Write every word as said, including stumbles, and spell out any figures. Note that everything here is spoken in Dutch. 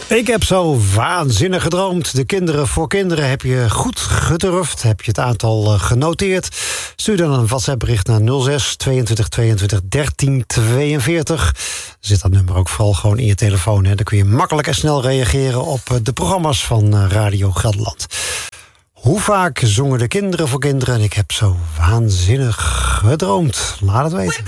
Ik heb zo waanzinnig gedroomd. De kinderen voor kinderen heb je goed gedurfd. Heb je het aantal genoteerd. Stuur dan een WhatsApp-bericht naar nul zes tweeëntwintig tweeëntwintig dertien tweeënveertig. Zit dat nummer ook vooral gewoon in je telefoon. Hè? Dan kun je makkelijk en snel reageren op de programma's van Radio Gelderland. Hoe vaak zongen de kinderen voor kinderen? En ik heb zo waanzinnig gedroomd. Laat het weten.